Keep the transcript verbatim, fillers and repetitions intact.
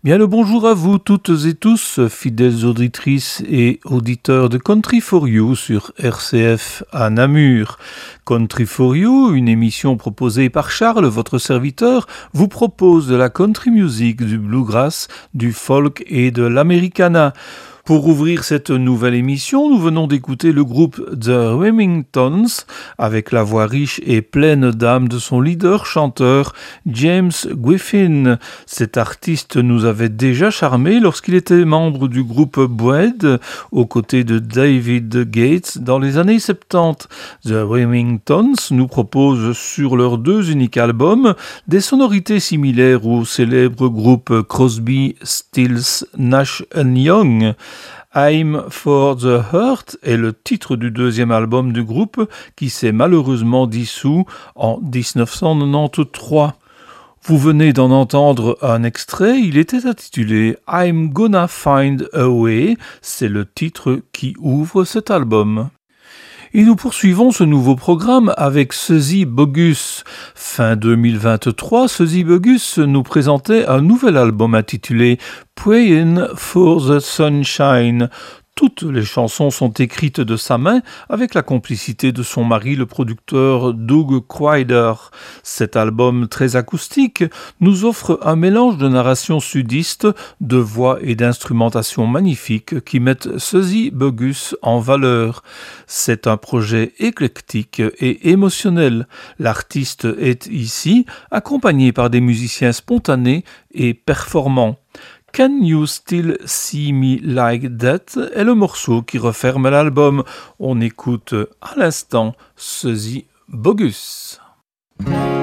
Bien le bonjour à vous toutes et tous, fidèles auditrices et auditeurs de Country for You sur R C F à Namur. Country for You, une émission proposée par Charles, votre serviteur, vous propose de la country music, du bluegrass, du folk et de l'americana. Pour ouvrir cette nouvelle émission, nous venons d'écouter le groupe The Remingtons avec la voix riche et pleine d'âme de son leader-chanteur James Griffin. Cet artiste nous avait déjà charmé lorsqu'il était membre du groupe Boed aux côtés de David Gates dans les années soixante-dix. The Remingtons nous propose sur leurs deux uniques albums des sonorités similaires au célèbre groupe Crosby, Stills, Nash and Young. I'm for the Hurt est le titre du deuxième album du groupe qui s'est malheureusement dissous en dix-neuf cent quatre-vingt-treize. Vous venez d'en entendre un extrait, il était intitulé I'm Gonna Find a Way, c'est le titre qui ouvre cet album. Et nous poursuivons ce nouveau programme avec Suzy Bogus. Fin deux mille vingt-trois, Suzy Bogus nous présentait un nouvel album intitulé Praying for the Sunshine. Toutes les chansons sont écrites de sa main avec la complicité de son mari, le producteur Doug Crider. Cet album très acoustique nous offre un mélange de narration sudiste, de voix et d'instrumentation magnifiques qui mettent Suzy Bogus en valeur. C'est un projet éclectique et émotionnel. L'artiste est ici accompagné par des musiciens spontanés et performants. Can You Still See Me Like That est le morceau qui referme l'album. On écoute à l'instant Suzy Bogus.